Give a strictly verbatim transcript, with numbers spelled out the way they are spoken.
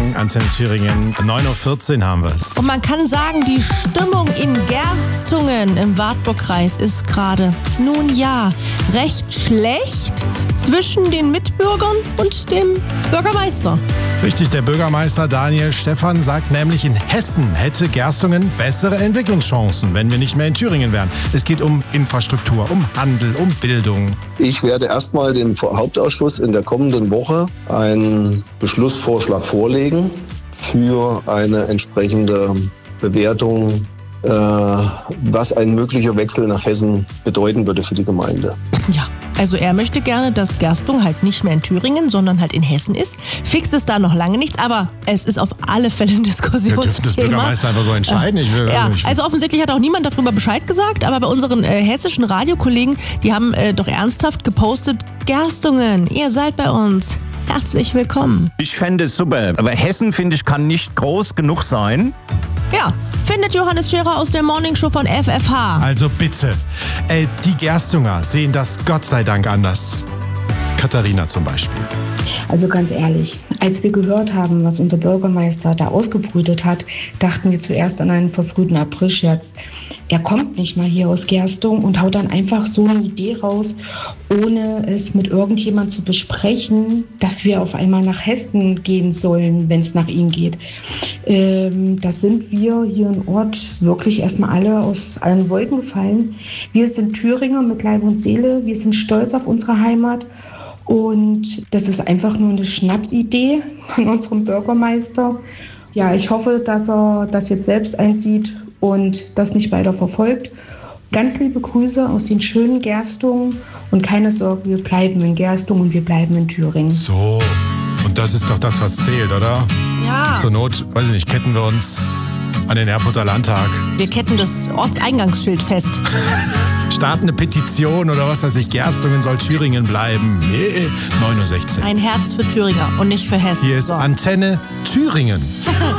Morgen, Antenne Thüringen. neun Uhr vierzehn haben wir es. Und man kann sagen, die Stimmung in Gerstungen im Wartburgkreis ist gerade, nun ja, recht schlecht zwischen den Mitbürgern und dem Bürgermeister. Richtig, der Bürgermeister Daniel Stephan sagt nämlich, in Hessen hätte Gerstungen bessere Entwicklungschancen, wenn wir nicht mehr in Thüringen wären. Es geht um Infrastruktur, um Handel, um Bildung. Ich werde erstmal dem Hauptausschuss in der kommenden Woche einen Beschlussvorschlag vorlegen für eine entsprechende Bewertung, äh, was ein möglicher Wechsel nach Hessen bedeuten würde für die Gemeinde. Ja, also er möchte gerne, dass Gerstungen halt nicht mehr in Thüringen, sondern halt in Hessen ist. Fix ist da noch lange nichts, aber es ist auf alle Fälle ein Diskussionsthema. Wir dürfen das Bürgermeister einfach so entscheiden. Ich will, ja, ich also offensichtlich hat auch niemand darüber Bescheid gesagt, aber bei unseren äh, hessischen Radiokollegen, die haben äh, doch ernsthaft gepostet, Gerstungen, ihr seid bei uns. Herzlich willkommen. Ich fände es super, aber Hessen, finde ich, kann nicht groß genug sein. Ja, findet Johannes Scherer aus der Morningshow von F F H. Also bitte, äh, die Gerstunger sehen das Gott sei Dank anders. Katharina zum Beispiel. Also ganz ehrlich, als wir gehört haben, was unser Bürgermeister da ausgebrütet hat, dachten wir zuerst an einen verfrühten Aprilscherz. Er kommt nicht mal hier aus Gerstung und haut dann einfach so eine Idee raus, ohne es mit irgendjemand zu besprechen, dass wir auf einmal nach Hessen gehen sollen, wenn es nach ihm geht. Ähm, da sind wir hier im Ort wirklich erstmal alle aus allen Wolken gefallen. Wir sind Thüringer mit Leib und Seele, wir sind stolz auf unsere Heimat. Und das ist einfach nur eine Schnapsidee von unserem Bürgermeister. Ja, ich hoffe, dass er das jetzt selbst einsieht und das nicht weiter verfolgt. Ganz liebe Grüße aus den schönen Gerstungen und keine Sorge, wir bleiben in Gerstungen und wir bleiben in Thüringen. So, und das ist doch das, was zählt, oder? Ja. Zur Not, weiß ich nicht, ketten wir uns an den Erfurter Landtag. Wir ketten das Ortseingangsschild fest. Starten eine Petition oder was weiß ich, Gerstungen soll Thüringen bleiben. Nee, neun Uhr sechzehn. Ein Herz für Thüringer und nicht für Hessen. Hier ist so. Antenne Thüringen.